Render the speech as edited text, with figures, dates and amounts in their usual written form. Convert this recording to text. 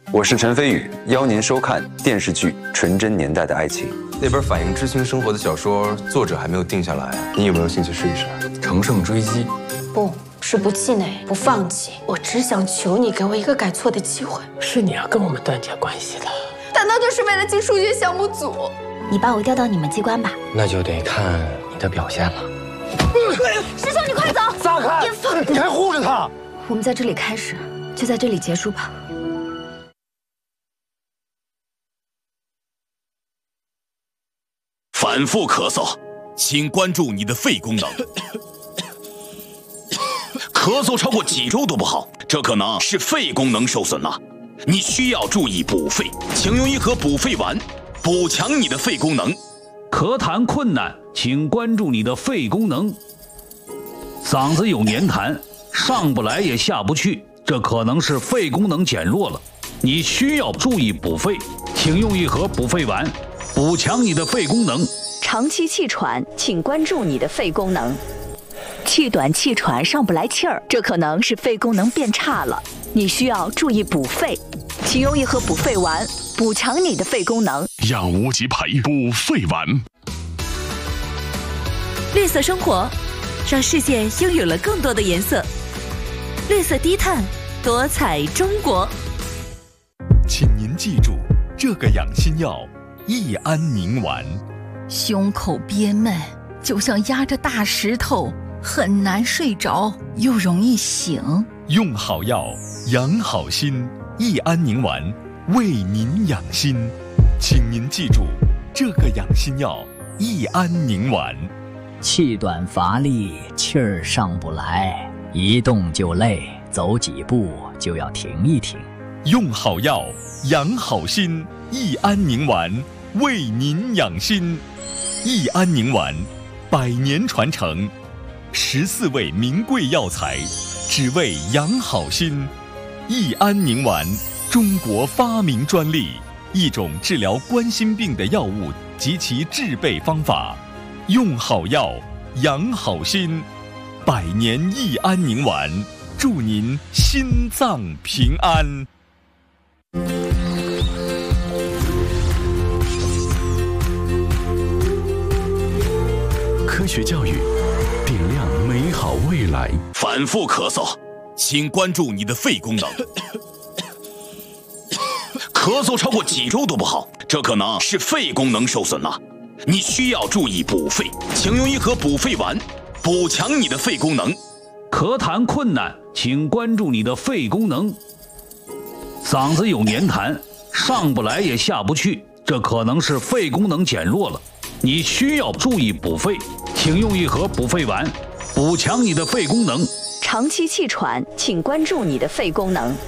我是陈飞宇，邀您收看电视剧《纯真年代的爱情》。 那本反映知青生活的小说，作者还没有定下来，你有没有兴趣试一试？乘胜追击， 不是不气馁，不放弃，我只想求你给我一个改错的机会。 是你要跟我们断绝关系的， 难道就是为了进数学项目组？ 你把我调到你们机关吧， 那就得看你的表现了。 师兄，你快走！ 放开！你还护着他？ 我们在这里开始，就在这里结束吧。 反复咳嗽，请关注你的肺功能。咳嗽超过几周都不好，这可能是肺功能受损了。你需要注意补肺，请用一盒补肺丸，补强你的肺功能。 咳痰困难，请关注你的肺功能。嗓子有黏痰，上不来也下不去，这可能是肺功能减弱了。你需要注意补肺，请用一盒补肺丸，补强你的肺功能。 长期气喘，请关注你的肺功能。气短气喘，上不来气儿，这可能是肺功能变差了。你需要注意补肺，请用一盒补肺丸，补强你的肺功能。 养无极培补肺丸。 绿色生活，让世界拥有了更多的颜色。绿色低碳，多彩中国。 请您记住这个养心药：益安宁丸。 胸口憋闷，就像压着大石头，很难睡着，又容易醒。 用好药，养好心。益安宁丸为您养心，请您记住这个养心药：益安宁丸。 气短乏力，气儿上不来，一动就累，走几步就要停一停。 用好药，养好心。益安宁丸为您养心。益安宁丸100年传承，14味名贵药材，只为养好心。益安宁丸，中国发明专利，一种治疗冠心病的药物及其制备方法。用好药，养好心。100年益安宁丸，祝您心脏平安。 科学教育，点亮美好未来。反复咳嗽，请关注你的肺功能。咳嗽超过几周都不好，这可能是肺功能受损了。你需要注意补肺，请用一盒补肺丸，补强你的肺功能。 咳痰困难，请关注你的肺功能。嗓子有黏痰，上不来也下不去，这可能是肺功能减弱了。你需要注意补肺，请用一盒补肺丸，补强你的肺功能。 长期气喘，请关注你的肺功能。